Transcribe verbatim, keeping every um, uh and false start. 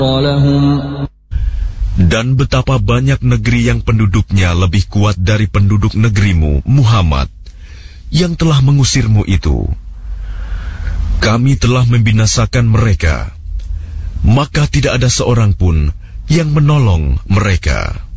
لهم Dan betapa banyak negeri yang penduduknya lebih kuat dari penduduk negerimu, Muhammad, yang telah mengusirmu itu. Kami telah membinasakan mereka, maka tidak ada seorang pun yang menolong mereka.